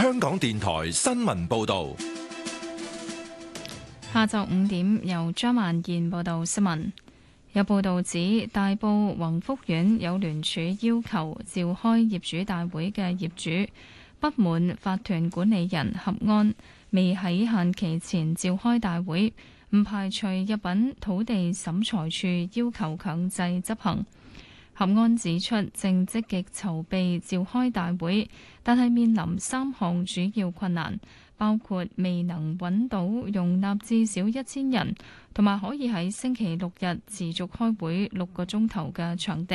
香港電台新聞報道。 下晝5點，由張萬燕報道新聞。有報道指，大埔宏福苑有聯署要求召開業主大會嘅業主不滿法團管理人合安未喺限期前召開大會，唔排除入稟土地審裁處要求強制執行。合安指出，正積極籌備召開大會，但係面臨3項主要困難，包括未能揾到容納至少1000人，同埋可以喺星期六日持續開會6個鐘頭嘅場地。